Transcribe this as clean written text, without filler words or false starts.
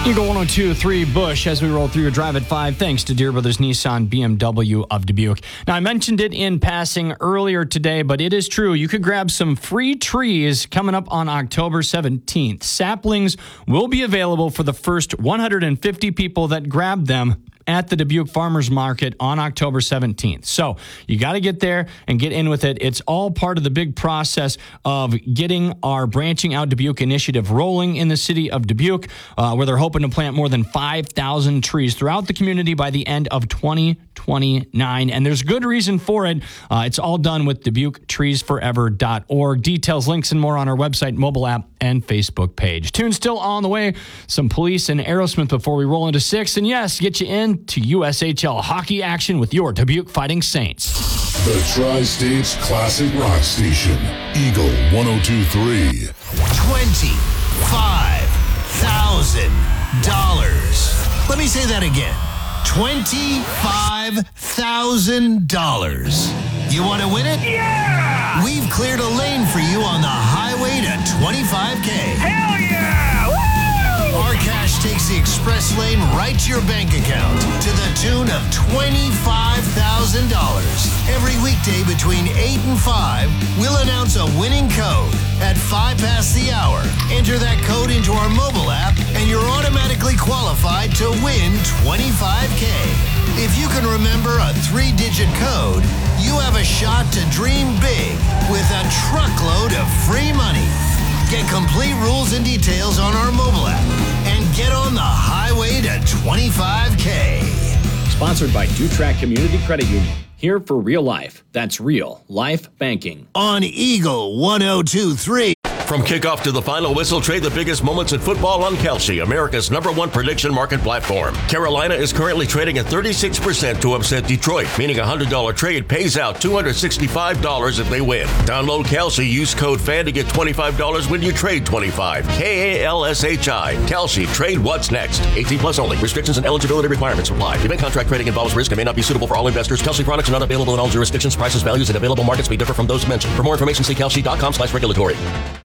Eagle 102.3 Bush as we roll through your drive at 5. Thanks to Deere Brothers Nissan BMW of Dubuque. Now, I mentioned it in passing earlier today, but it is true. You could grab some free trees coming up on October 17th. Saplings will be available for the first 150 people that grab them at the Dubuque Farmers Market on October 17th. So you got to get there and get in with it. It's all part of the big process of getting our Branching Out Dubuque initiative rolling in the city of Dubuque, where they're hoping to plant more than 5,000 trees throughout the community by the end of 2029. And there's good reason for it. It's all done with DubuqueTreesForever.org. Details, links, and more on our website, mobile app, and Facebook page. Tune still on the way. Some Police and Aerosmith before we roll into 6. And yes, get you in to USHL hockey action with your Dubuque Fighting Saints. The Tri-States Classic Rock Station, Eagle 102.3. $25,000. Let me say that again. $25,000. You want to win it? Yeah! We've cleared a lane for you on the highway to 25K. Hell yeah! Woo! Our cash takes the express lane right to your bank account to the tune of $25,000. Every weekday between 8 and 5, we'll announce a winning code at 5 past the hour. Enter that code into our mobile app, and you're automatically qualified to win 25K. If you can remember a 3-digit code, you have a shot to dream big with a truckload of free money. Get complete rules and details on our mobile app and get on the highway to 25K. Sponsored by Dutrack Community Credit Union. Here for real life. That's real life banking. On Eagle 102.3. From kickoff to the final whistle, trade the biggest moments in football on Kalshi, America's #1 prediction market platform. Carolina is currently trading at 36% to upset Detroit, meaning a $100 trade pays out $265 if they win. Download Kalshi, use code FAN to get $25 when you trade 25. KALSHI. Kalshi, trade what's next. 18 plus only. Restrictions and eligibility requirements apply. Event contract trading involves risk and may not be suitable for all investors. Kalshi products are not available in all jurisdictions. Prices, values, and available markets may differ from those mentioned. For more information, see kalshi.com/regulatory.